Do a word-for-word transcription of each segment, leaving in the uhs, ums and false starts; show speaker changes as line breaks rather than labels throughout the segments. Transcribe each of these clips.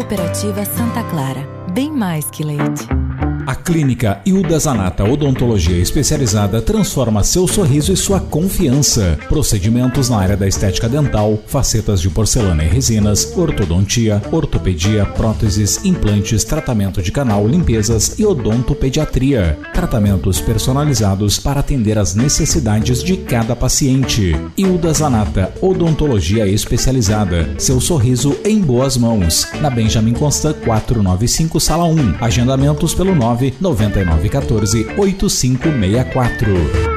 Cooperativa Santa Clara, bem mais que leite.
A Clínica Hilda Zanata Odontologia Especializada transforma seu sorriso e sua confiança. Procedimentos na área da estética dental, facetas de porcelana e resinas, ortodontia, ortopedia, próteses, implantes, tratamento de canal, limpezas e odontopediatria. Tratamentos personalizados para atender às necessidades de cada paciente. Hilda Zanata Odontologia Especializada. Seu sorriso em boas mãos. Na Benjamin Constant quatrocentos e noventa e cinco, Sala um. Agendamentos pelo nove nove nove um quatro oito cinco seis quatro.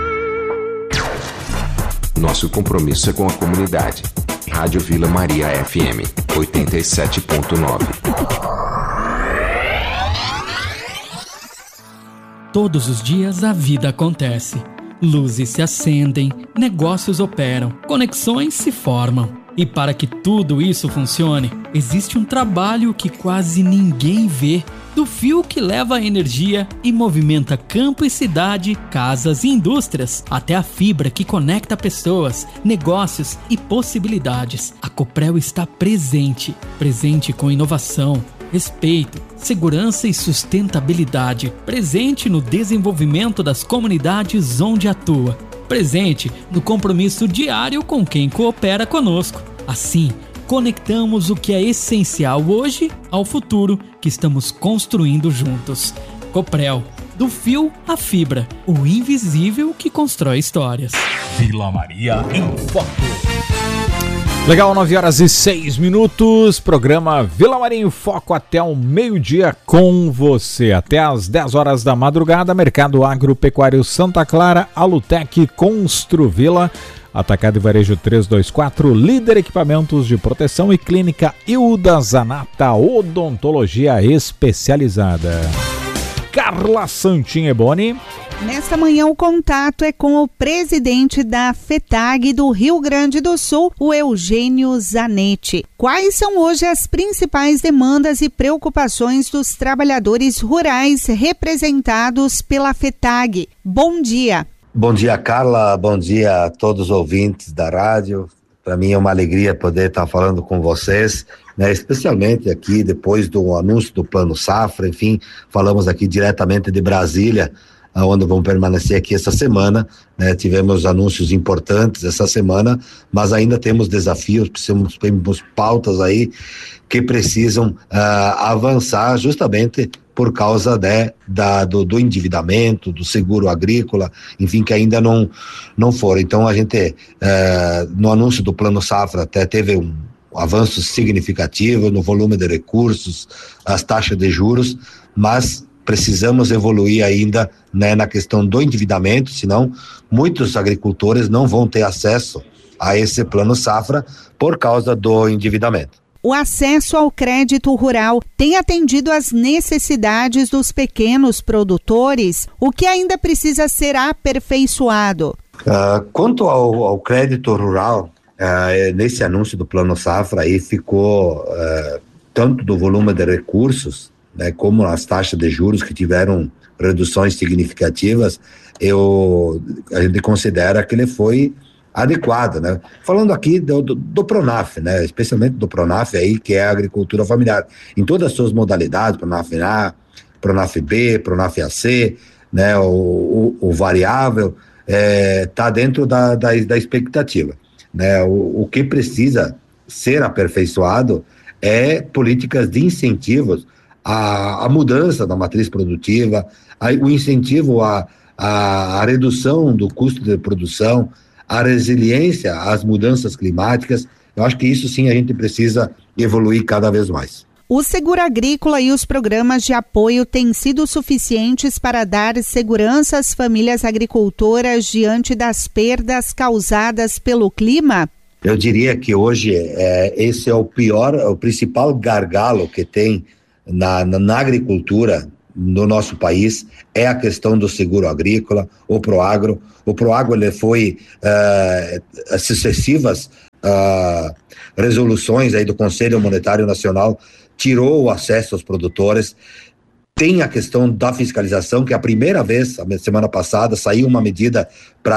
Nosso compromisso é com a comunidade. Rádio Vila Maria F M oitenta e sete ponto nove.
Todos os dias a vida acontece. Luzes se acendem, negócios operam, conexões se formam. E para que tudo isso funcione, existe um trabalho que quase ninguém vê. Do fio que leva a energia e movimenta campo e cidade, casas e indústrias, até a fibra que conecta pessoas, negócios e possibilidades. A Coprel está presente, presente com inovação, respeito, segurança e sustentabilidade, presente no desenvolvimento das comunidades onde atua, presente no compromisso diário com quem coopera conosco. Assim, conectamos o que é essencial hoje ao futuro que estamos construindo juntos. Coprel, do fio à fibra, o invisível que constrói histórias.
Vila Maria em Foco. Legal, nove horas e seis minutos, programa Vila Maria em Foco até o meio-dia com você. Até às dez horas da madrugada, Mercado Agropecuário Santa Clara, Alutec, Construvila, Atacado e Varejo trezentos e vinte e quatro, Líder Equipamentos de Proteção e Clínica Hilda Zanata Odontologia Especializada. Carla Santin-Eboni.
Nesta manhã o contato é com o presidente da FETAG do Rio Grande do Sul, o Eugênio Zanetti. Quais são hoje as principais demandas e preocupações dos trabalhadores rurais representados pela FETAG? Bom dia.
Bom dia, Carla. Bom dia a todos os ouvintes da rádio. Para mim é uma alegria poder estar falando com vocês, né, especialmente aqui depois do anúncio do Plano Safra. Enfim, falamos aqui diretamente de Brasília, onde vamos permanecer aqui essa semana, né? Tivemos anúncios importantes essa semana, mas ainda temos desafios, precisamos, temos pautas aí que precisam uh, avançar justamente por causa, né, da, do, do endividamento, do seguro agrícola, enfim, que ainda não, não foram. Então a gente, uh, no anúncio do Plano Safra até teve um avanço significativo no volume de recursos, as taxas de juros, mas precisamos evoluir ainda, né, na questão do endividamento, senão muitos agricultores não vão ter acesso a esse Plano Safra por causa do endividamento.
O acesso ao crédito rural tem atendido às necessidades dos pequenos produtores, o que ainda precisa ser aperfeiçoado.
Uh, quanto ao, ao crédito rural, uh, nesse anúncio do Plano Safra aí ficou uh, tanto do volume de recursos, né, como as taxas de juros que tiveram reduções significativas, eu, a gente considera que ele foi adequado, né? Falando aqui do, do, do Pronaf, né? Especialmente do Pronaf aí, que é a agricultura familiar, em todas as suas modalidades, Pronaf A, Pronaf B, Pronaf A C, né? O, o, o variável está é, dentro da, da, da expectativa, né? O, o que precisa ser aperfeiçoado é políticas de incentivos à, à mudança da matriz produtiva, a, o incentivo à, à, à redução do custo de produção, a resiliência às mudanças climáticas. Eu acho que isso sim a gente precisa evoluir cada vez mais.
O seguro agrícola e os programas de apoio têm sido suficientes para dar segurança às famílias agricultoras diante das perdas causadas pelo clima?
Eu diria que hoje é, esse é o pior, o principal gargalo que tem na, na, na agricultura no nosso país, é a questão do seguro agrícola, o Proagro. O Proagro ele foi uh, sucessivas uh, resoluções aí do Conselho Monetário Nacional, tirou o acesso aos produtores, Tem a questão da fiscalização, que é a primeira vez, a semana passada, saiu uma medida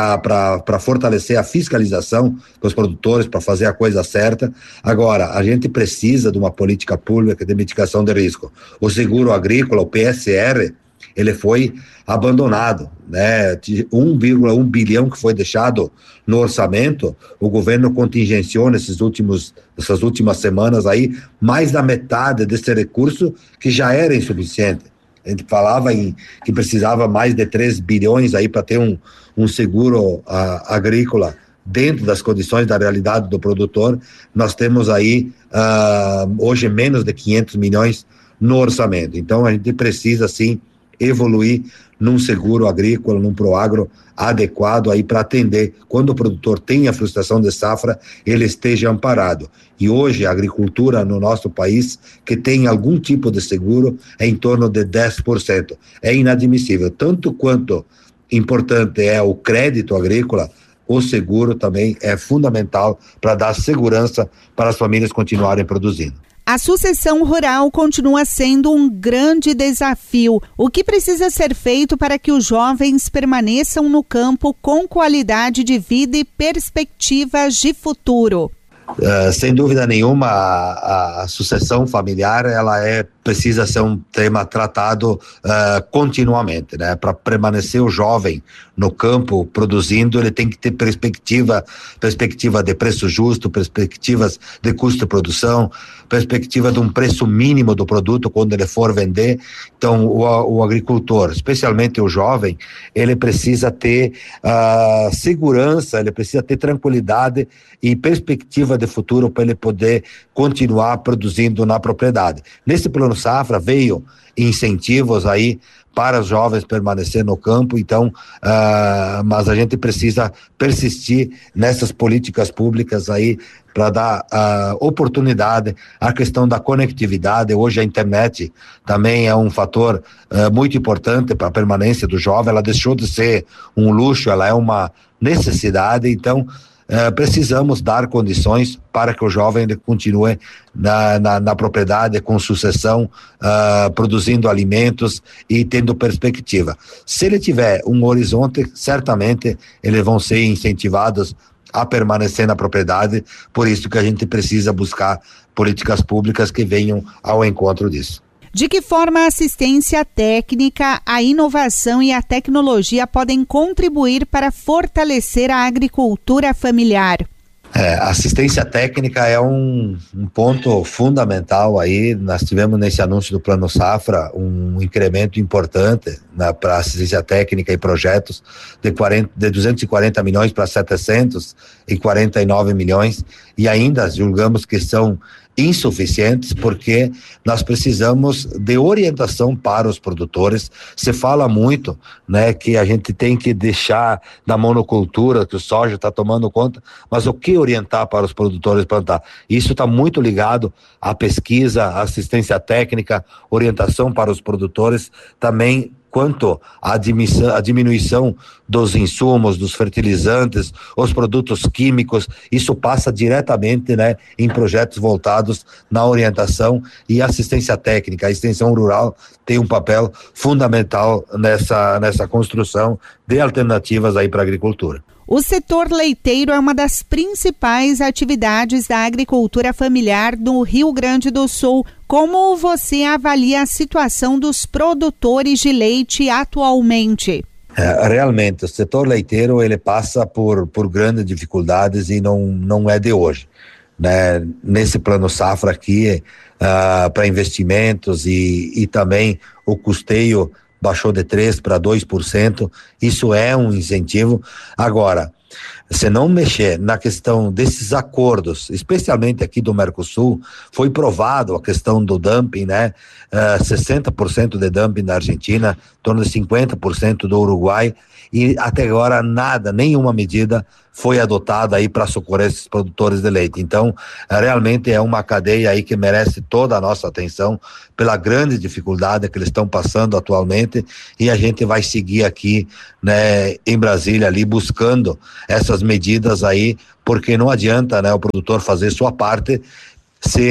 para fortalecer a fiscalização dos produtores, para fazer a coisa certa. Agora, a gente precisa de uma política pública de mitigação de risco. O seguro agrícola, o P S R, ele foi abandonado, né? um vírgula um bilhão que foi deixado no orçamento, o governo contingenciou nesses últimos, nessas últimas semanas aí, mais da metade desse recurso que já era insuficiente. A gente falava em que precisava mais de três bilhões aí para ter um, um seguro a, agrícola dentro das condições da realidade do produtor. Nós temos aí uh, hoje menos de quinhentos milhões no orçamento. Então a gente precisa sim evoluir num seguro agrícola, num proagro adequado aí para atender, quando o produtor tem a frustração de safra, ele esteja amparado. E hoje a agricultura no nosso país, que tem algum tipo de seguro, é em torno de dez por cento. É inadmissível. Tanto quanto importante é o crédito agrícola, o seguro também é fundamental para dar segurança para as famílias continuarem produzindo.
A sucessão rural continua sendo um grande desafio. O que precisa ser feito para que os jovens permaneçam no campo com qualidade de vida e perspectivas de futuro?
Uh, sem dúvida nenhuma, a, a sucessão familiar, ela é, precisa ser um tema tratado uh, continuamente, né? Para permanecer o jovem no campo produzindo, ele tem que ter perspectiva, perspectiva de preço justo, perspectivas de custo de produção, perspectiva de um preço mínimo do produto quando ele for vender. Então, o, o agricultor, especialmente o jovem, ele precisa ter uh, segurança, ele precisa ter tranquilidade e perspectiva de futuro para ele poder continuar produzindo na propriedade. Nesse plano safra veio incentivos aí para os jovens permanecer no campo, então, uh, mas a gente precisa persistir nessas políticas públicas aí para dar uh, oportunidade à questão da conectividade. Hoje a internet também é um fator uh, muito importante para a permanência do jovem. Ela deixou de ser um luxo, ela é uma necessidade, então Uh, precisamos dar condições para que o jovem ele continue na, na, na propriedade com sucessão, uh, produzindo alimentos e tendo perspectiva. Se ele tiver um horizonte, certamente eles vão ser incentivados a permanecer na propriedade, por isso que a gente precisa buscar políticas públicas que venham ao encontro disso.
De que forma a assistência técnica, a inovação e a tecnologia podem contribuir para fortalecer a agricultura familiar?
É, assistência técnica é um, um ponto fundamental aí. Nós tivemos nesse anúncio do Plano Safra um incremento importante para assistência técnica e projetos de, quarenta, de duzentos e quarenta milhões para setecentos e quarenta e nove milhões, e ainda julgamos que são insuficientes, porque nós precisamos de orientação para os produtores. Se fala muito, né, que a gente tem que deixar da monocultura, que o soja está tomando conta, mas o que orientar para os produtores plantar? Isso está muito ligado à pesquisa, à assistência técnica, orientação para os produtores, também quanto à diminuição dos insumos, dos fertilizantes, os produtos químicos. Isso passa diretamente, né, em projetos voltados na orientação e assistência técnica. A extensão rural tem um papel fundamental nessa, nessa construção de alternativas aí para a agricultura.
O setor leiteiro é uma das principais atividades da agricultura familiar no Rio Grande do Sul. Como você avalia a situação dos produtores de leite atualmente?
É, realmente, o setor leiteiro ele passa por, por grandes dificuldades e não, não é de hoje, né? Nesse plano safra aqui, uh, para investimentos e, e também o custeio baixou de três por cento para dois por cento, isso é um incentivo. Agora, se não mexer na questão desses acordos, especialmente aqui do Mercosul, foi provado a questão do dumping, né? Uh, sessenta por cento de dumping na Argentina, em torno de cinquenta por cento do Uruguai, e até agora nada, nenhuma medida foi adotada aí para socorrer esses produtores de leite. Então, realmente é uma cadeia aí que merece toda a nossa atenção pela grande dificuldade que eles estão passando atualmente, e a gente vai seguir aqui, né, em Brasília ali buscando essas medidas aí, porque não adianta, né, o produtor fazer sua parte se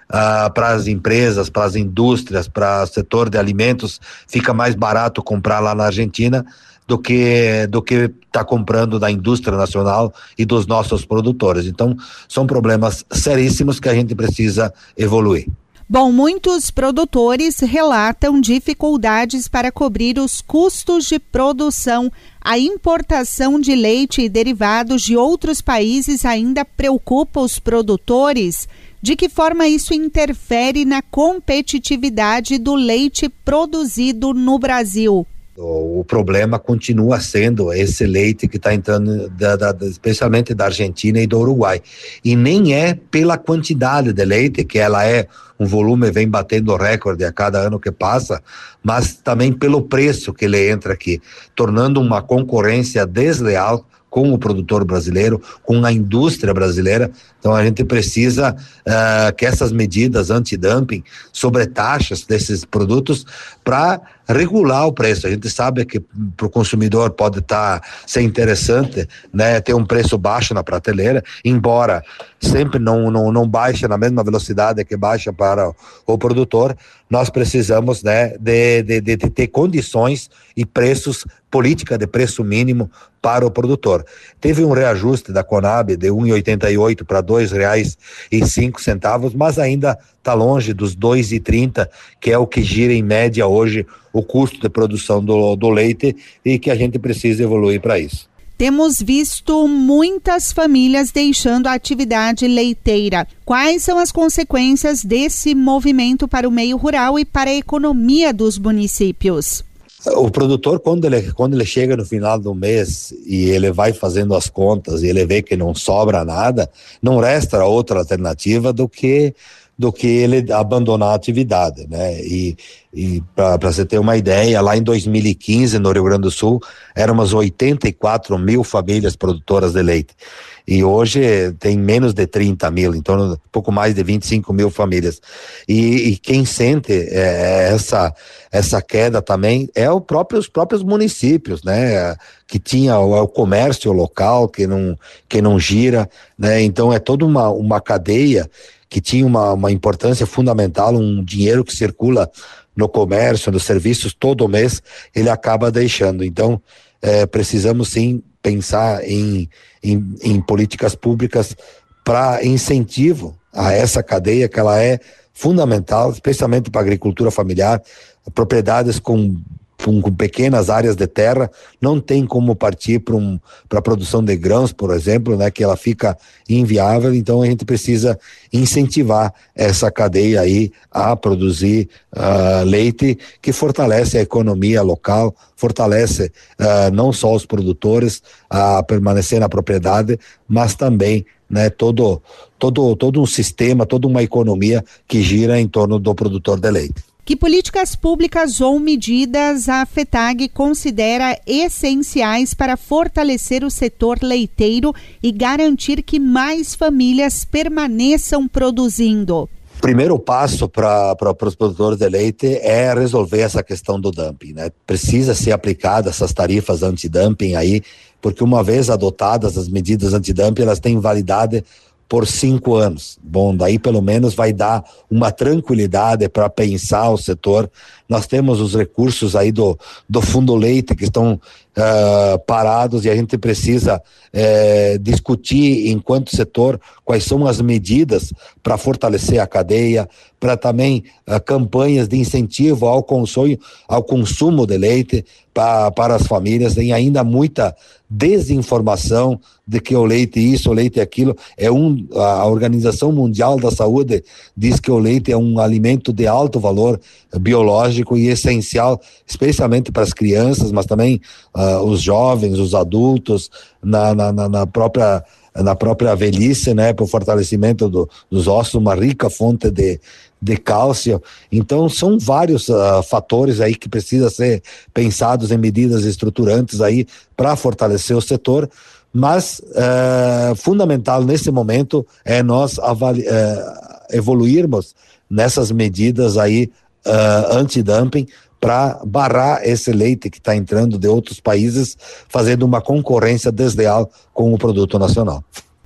uh, para as empresas, para as indústrias, para o setor de alimentos, fica mais barato comprar lá na Argentina do que do que está comprando da indústria nacional e dos nossos produtores. Então, são problemas seríssimos que a gente precisa evoluir.
Bom, muitos produtores relatam dificuldades para cobrir os custos de produção. A importação de leite e derivados de outros países ainda preocupa os produtores. De que forma isso interfere na competitividade do leite produzido no Brasil?
O problema continua sendo esse leite que está entrando, da, da, especialmente da Argentina e do Uruguai. E nem é pela quantidade de leite, que ela é, um volume vem batendo recorde a cada ano que passa, mas também pelo preço que ele entra aqui, tornando uma concorrência desleal com o produtor brasileiro, com a indústria brasileira. Então a gente precisa uh, que essas medidas anti-dumping sobre taxas desses produtos para regular o preço. A gente sabe que para o consumidor pode estar tá, ser interessante, né, ter um preço baixo na prateleira, embora sempre não, não, não baixe na mesma velocidade que baixa para o, o produtor. Nós precisamos, né, de, de, de, de ter condições e preços, política de preço mínimo para o produtor. Teve um reajuste da Conab de um real e oitenta e oito para dois reais e cinco centavos, mas ainda está longe dos dois reais e trinta, que é o que gira em média hoje o custo de produção do, do leite, e que a gente precisa evoluir para isso.
Temos visto muitas famílias deixando a atividade leiteira. Quais são as consequências desse movimento para o meio rural e para a economia dos municípios?
O produtor, quando ele, quando ele chega no final do mês e ele vai fazendo as contas e ele vê que não sobra nada, não resta outra alternativa do que do que ele abandonar a atividade, né? E, e para você ter uma ideia, lá em dois mil e quinze, no Rio Grande do Sul, eram umas oitenta e quatro mil famílias produtoras de leite. E hoje tem menos de trinta mil, então um pouco mais de vinte e cinco mil famílias. E, e quem sente é, essa, essa queda também é o próprio, os próprios municípios, né? Que tinha o, o comércio local, que não, que não gira, né? Então é toda uma, uma cadeia que tinha uma, uma importância fundamental, um dinheiro que circula no comércio, nos serviços todo mês, ele acaba deixando. Então, é, precisamos sim pensar em, em, em políticas públicas para incentivo a essa cadeia, que ela é fundamental, especialmente para a agricultura familiar. Propriedades com Com, com pequenas áreas de terra, não tem como partir para um, para a produção de grãos, por exemplo, né, que ela fica inviável. Então a gente precisa incentivar essa cadeia aí a produzir uh, leite, que fortalece a economia local, fortalece uh, não só os produtores a permanecer na propriedade, mas também, né, todo, todo, todo um sistema, toda uma economia que gira em torno do produtor de leite.
Que políticas públicas ou medidas a FETAG considera essenciais para fortalecer o setor leiteiro e garantir que mais famílias permaneçam produzindo?
O primeiro passo para os produtores de leite é resolver essa questão do dumping, né? Precisa ser aplicada essas tarifas antidumping aí, porque uma vez adotadas as medidas antidumping, elas têm validade por cinco anos. Bom, daí pelo menos vai dar uma tranquilidade para pensar o setor. Nós temos os recursos aí do, do Fundo Leite que estão uh, parados, e a gente precisa uh, discutir enquanto setor quais são as medidas para fortalecer a cadeia, para também uh, campanhas de incentivo ao consumo, ao consumo de leite pra, para as famílias. Tem ainda muita desinformação de que o leite isso, o leite aquilo. É um, a Organização Mundial da Saúde diz que o leite é um alimento de alto valor biológico e essencial, especialmente para as crianças, mas também uh, os jovens, os adultos, na, na, na própria na própria velhice, né, para o fortalecimento do, dos ossos, uma rica fonte de, de cálcio. Então são vários uh, fatores aí que precisam ser pensados em medidas estruturantes aí para fortalecer o setor, mas uh, fundamental nesse momento é nós avali- uh, evoluirmos nessas medidas aí uh, anti-dumping, para barrar esse leite que está entrando de outros países, fazendo uma concorrência desleal com o produto nacional.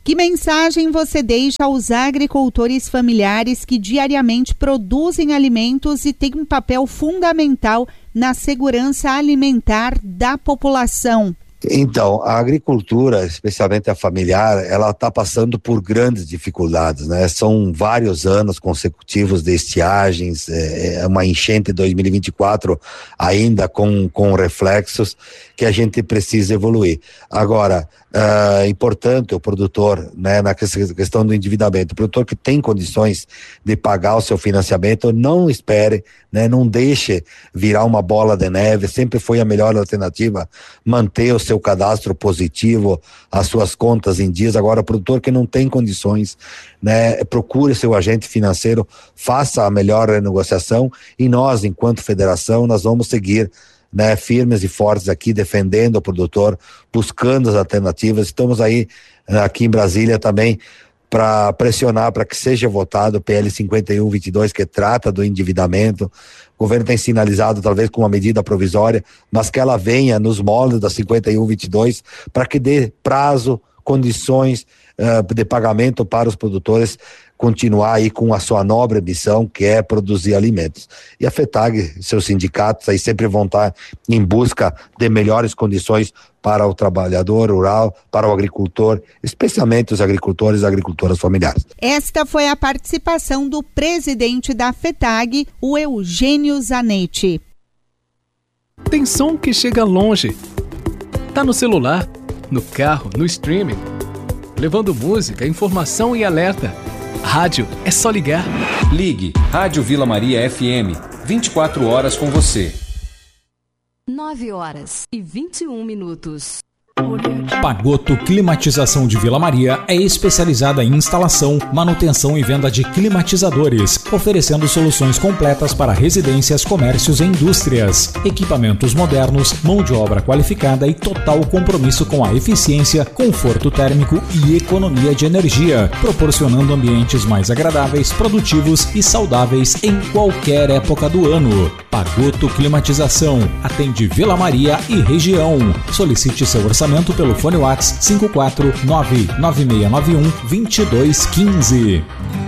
Que mensagem você deixa aos agricultores familiares que diariamente produzem alimentos e têm um papel fundamental na segurança alimentar da população?
Então, a agricultura, especialmente a familiar, ela está passando por grandes dificuldades, né? São vários anos consecutivos de estiagens, é, é uma enchente em dois mil e vinte e quatro ainda com, com reflexos que a gente precisa evoluir. Agora, é importante o produtor, né, na questão do endividamento, o produtor que tem condições de pagar o seu financiamento, não espere, né, não deixe virar uma bola de neve, sempre foi a melhor alternativa manter o seu cadastro positivo, as suas contas em dias. Agora, o produtor que não tem condições, né, procure seu agente financeiro, faça a melhor renegociação e nós, enquanto federação, nós vamos seguir, né, firmes e fortes aqui, defendendo o produtor, buscando as alternativas. Estamos aí, aqui em Brasília também, para pressionar para que seja votado o P L cinquenta e um vinte e dois, que trata do endividamento. O governo tem sinalizado, talvez com uma medida provisória, mas que ela venha nos moldes da cinquenta e um vinte e dois, para que dê prazo, condições uh, de pagamento para os produtores continuar aí com a sua nobre missão, que é produzir alimentos. E a FETAG, seus sindicatos aí sempre vão estar em busca de melhores condições para o trabalhador rural, para o agricultor, especialmente os agricultores e agricultoras familiares.
Esta foi a participação do presidente da FETAG, o Eugênio Zanetti.
Tem som que chega longe. Tá no celular, no carro, no streaming, levando música, informação e alerta. Rádio é só ligar.
Ligue Rádio Vila Maria F M, vinte e quatro horas com você.
nove horas e vinte e um minutos.
Pagotto Climatização de Vila Maria é especializada em instalação, manutenção e venda de climatizadores, oferecendo soluções completas para residências, comércios e indústrias. Equipamentos modernos, mão de obra qualificada e total compromisso com a eficiência, conforto térmico e economia de energia, proporcionando ambientes mais agradáveis, produtivos e saudáveis em qualquer época do ano. Pagotto Climatização atende Vila Maria e região. Solicite seu orçamento pelo fone WhatsApp cinco quatro nove nove seis nove um dois dois um cinco.